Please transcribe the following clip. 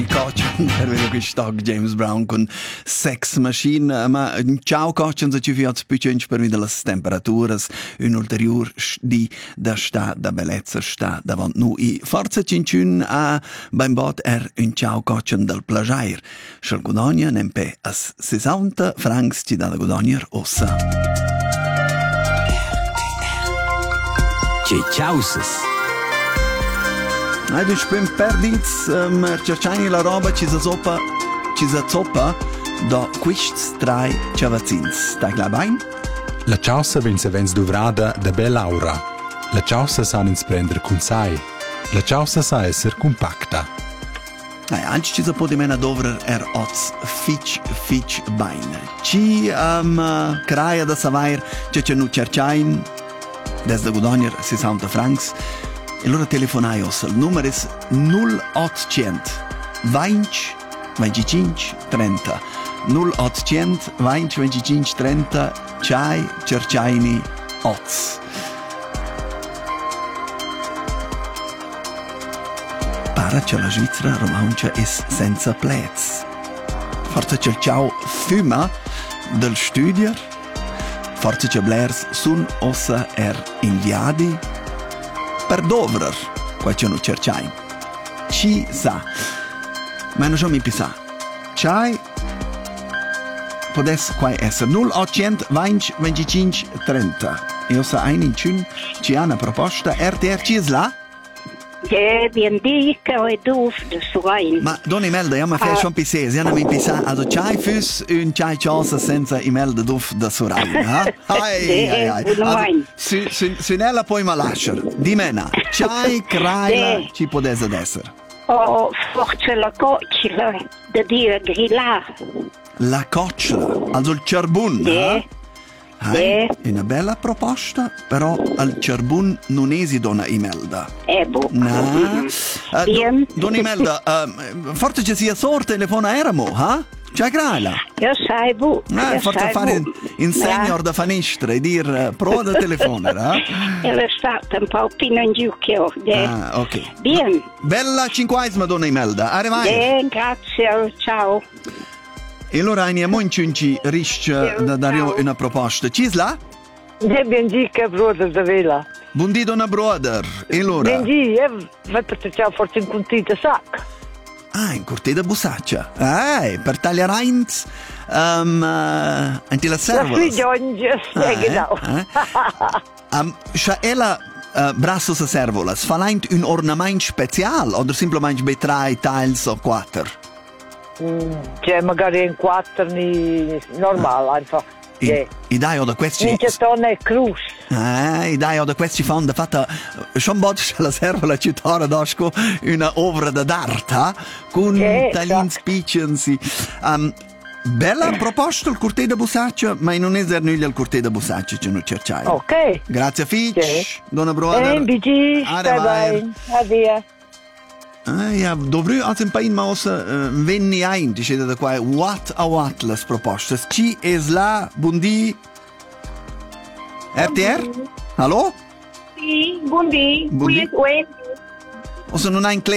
Per vedere che stock James Brown con Sex Machine, ma ciao Coccian, se ci fiat più per vedere le temperature, un ulterior di da sta da bellezza sta davanti noi. Forza cinciun a beim bot un ciao Coccian del plagiair. Schel Gudonia nempe as 60 francs ci da Gudonier ossa. Ciauses. Du spim perdits, cerciani la roba ci sa zoppa da quists trai ciavazzins. Stai clar bain? La ciausa vens duvrada da bella aura. La ciausa sa ins prender cun sai. La ciausa sa esser compacta. Anci ci sa podi mena dovrer oz fitch bain. Ci craia da savair ce nu cerciain des da Gudonier 60 francs. E allora telefonaios, il numero è 0800 20 25 30 0800 20 25 30 Ciai cerciaini oz. Para che la Svizzera romancia è senza plez. Forse c'è il ciao fuma del studier, forse c'è blers sun ossa inviadi per dovrer, qua c'è un cerciai. Ci sa. Ma non so mi pisa. Ciai podes qua essere 0800 20 25 30. Io sa ein in cun ci ha una proposta RTR ci là? Bien dica e duf de suain. Ma Don Imelda, ja ma fai schon pisses, ja na mi pisa, also ciai füs un ciai chance senza Imelda duf da suain, ha? Ai. Sinella poi ma lasciar. Di mena, ciai craila ci podese ad essere. Oh, forse la coccila da dire grillar. La coccila, also il ciarbun, una bella proposta, però al ciarbun non esi donna Imelda. No. Donna Imelda, forse ci sia sorte telefona eramo, ha? C'è graila? Io sai bu. Forse fare in signor da fanistra e dir prova da telefonare, È stata un po' pino in giù che ho. Ok. Bien. Bella cinquesima, donna Imelda. Arrivai. Grazie, ciao. E allora a Monciunci riesce da dare una proposta. Cisla? Bendica, brother da vela. Buondì, donna brother. E allora? Buondì, vai per te forse in contita sac. In corteda busaccia. Per tagliare Heinz, anche la servola. La figliongia, genau. Ella brasso sa servola, sfalaint un ornament special o semplicemente bei 3 tiles o 4? Cioè magari in 4 normale, einfach. I dai o da questi... Minchia e cruz. I dai o da questi fanno fatta... Schon bot la servola ci tora d'osco una opera d'arte, con taglin spicciansi. Bella proposta il cortè da Busaccia, ma non è nulli al cortè da Busaccia che non cercai. Ok. Grazie Fitch, donna brother. BG, bye. Addio. Ja, dovrei als un paio maus venni ein, dice da qua, what les propostas. Ci es la, buondì. RTR? Hallo? Sì, buondì. Buondì. O se non hai in